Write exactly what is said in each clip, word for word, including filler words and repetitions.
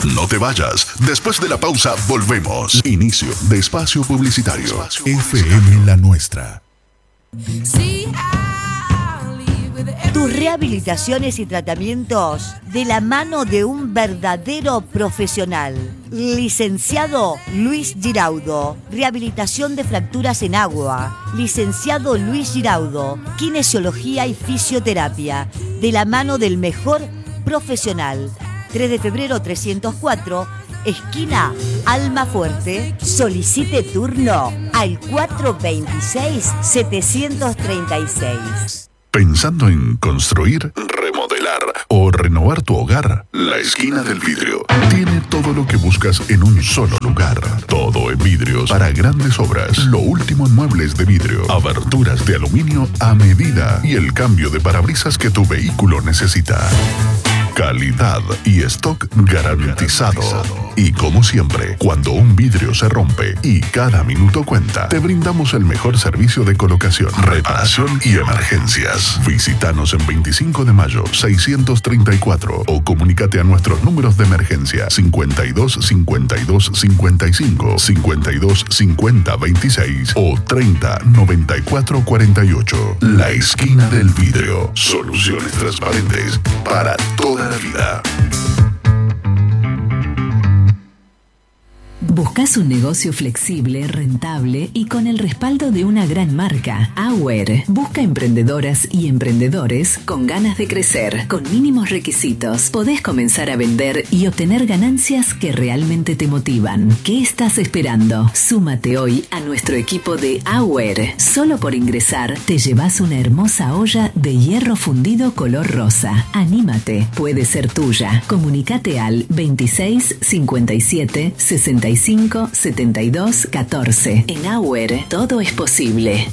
No te vayas. Después de la pausa, volvemos. Inicio de espacio publicitario. Espacio F M La Nuestra. Tus rehabilitaciones y tratamientos de la mano de un verdadero profesional. Licenciado Luis Giraudo. Rehabilitación de fracturas en agua. Licenciado Luis Giraudo. Kinesiología y fisioterapia. De la mano del mejor profesional. tres de febrero trescientos cuatro, esquina Almafuerte. Solicite turno al cuatro veintiséis, setecientos treinta y seis. ¿Pensando en construir, remodelar o renovar tu hogar? La Esquina del Vidrio tiene todo lo que buscas en un solo lugar. Todo en vidrios para grandes obras. Lo último en muebles de vidrio, aberturas de aluminio a medida y el cambio de parabrisas que tu vehículo necesita. Calidad y stock garantizado. Y como siempre, cuando un vidrio se rompe y cada minuto cuenta, te brindamos el mejor servicio de colocación, reparación y emergencias. Visítanos en veinticinco de mayo seiscientos treinta y cuatro o comunícate a nuestros números de emergencia cincuenta y dos cincuenta y dos cincuenta y cinco, cincuenta y dos cincuenta veintiséis o treinta noventa y cuatro cuarenta y ocho. La Esquina del Vidrio. Soluciones transparentes para toda la vida. ¿Buscas un negocio flexible, rentable y con el respaldo de una gran marca? Auer busca emprendedoras y emprendedores con ganas de crecer. Con mínimos requisitos podés comenzar a vender y obtener ganancias que realmente te motivan. ¿Qué estás esperando? Súmate hoy a nuestro equipo de Auer. Solo por ingresar te llevas una hermosa olla de hierro fundido color rosa. Anímate, puede ser tuya. Comunicate al veintiséis cincuenta y siete sesenta y cinco setenta y dos catorce. En Auer todo es posible.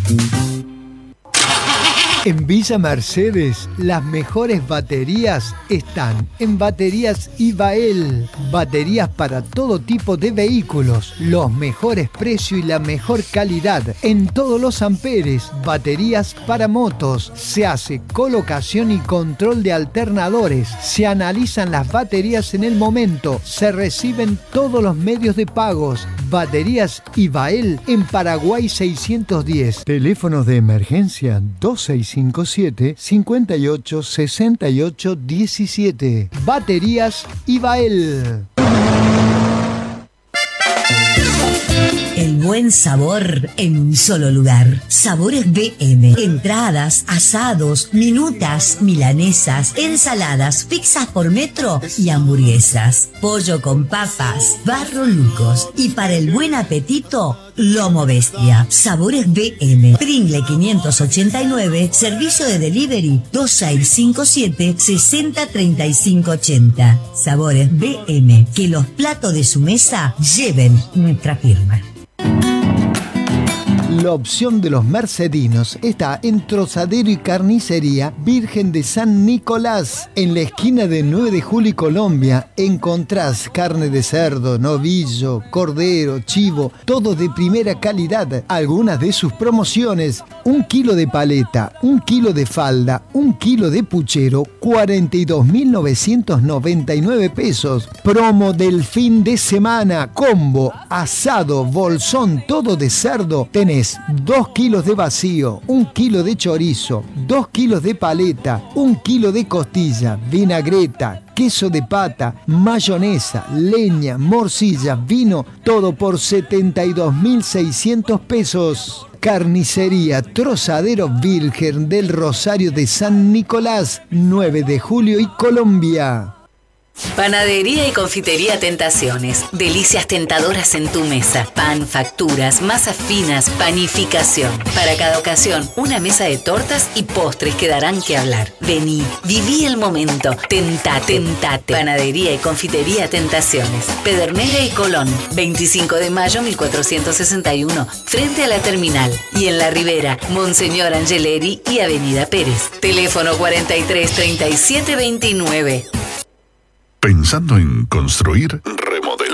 En Villa Mercedes, las mejores baterías están en Baterías Ibael. Baterías para todo tipo de vehículos, los mejores precios y la mejor calidad en todos los amperes. Baterías para motos, se hace colocación y control de alternadores, se analizan las baterías en el momento, se reciben todos los medios de pagos. Baterías Ibael en Paraguay seiscientos diez. Teléfonos de emergencia dos seis cinco siete, cinco ocho, seis ocho uno siete. Baterías Ibael. El buen sabor en un solo lugar. Sabores B M. Entradas, asados, minutas, milanesas, ensaladas, pizzas por metro y hamburguesas. Pollo con papas, barro lucos. Y para el buen apetito, lomo bestia. Sabores B M. Pringle quinientos ochenta y nueve. Servicio de delivery dos seis cinco siete, seis cero tres cinco ocho cero. Sabores B M. Que los platos de su mesa lleven nuestra firma. La opción de los mercedinos está en Trozadero y Carnicería Virgen de San Nicolás. En la esquina de nueve de julio y Colombia encontrás carne de cerdo, novillo, cordero, chivo, todo de primera calidad. Algunas de sus promociones: un kilo de paleta, un kilo de falda, un kilo de puchero, cuarenta y dos mil novecientos noventa y nueve pesos. Promo del fin de semana, combo, asado, bolsón, todo de cerdo. Tenés dos kilos de vacío, un kilo de chorizo, dos kilos de paleta, un kilo de costilla, vinagreta, queso de pata, mayonesa, leña, morcilla, vino, todo por setenta y dos mil seiscientos pesos. Carnicería Trozadero Virgen del Rosario de San Nicolás, nueve de julio y Colombia. Panadería y confitería Tentaciones. Delicias tentadoras en tu mesa. Pan, facturas, masas finas, panificación. Para cada ocasión, una mesa de tortas y postres que darán que hablar. Vení, viví el momento. Tentate, tentate. Panadería y confitería Tentaciones. Pedernera y Colón. veinticinco de mayo mil cuatrocientos sesenta y uno. Frente a la terminal. Y en la Ribera, Monseñor Angeleri y Avenida Pérez. Teléfono cuarenta y tres treinta y siete veintinueve. ¿Pensando en construir, remodelar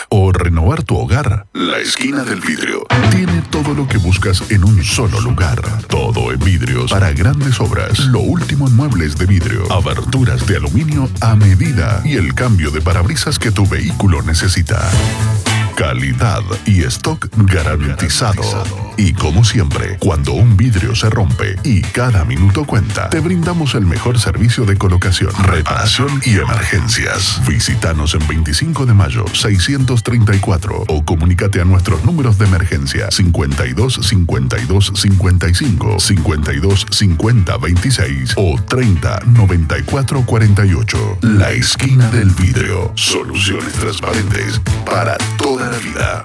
o renovar tu hogar, La Esquina del Vidrio tiene todo lo que buscas en un solo lugar. Todo en vidrios para grandes obras. Lo último en muebles de vidrio, aberturas de aluminio a medida y el cambio de parabrisas que tu vehículo necesita. Calidad y stock garantizado. Y como siempre, cuando un vidrio se rompe y cada minuto cuenta, te brindamos el mejor servicio de colocación, reparación y emergencias. Visítanos en veinticinco de mayo seiscientos treinta y cuatro o comunícate a nuestros números de emergencia cincuenta y dos cincuenta y dos cincuenta y cinco, cincuenta y dos cincuenta veintiséis o treinta noventa y cuatro cuarenta y ocho. La Esquina del Vidrio. Soluciones transparentes para toda la vida.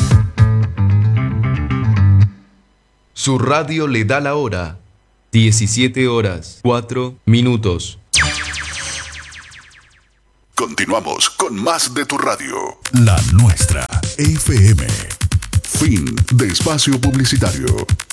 Su radio le da la hora. diecisiete horas, cuatro minutos. Continuamos con más de tu radio. La nuestra, F M. Fin de espacio publicitario.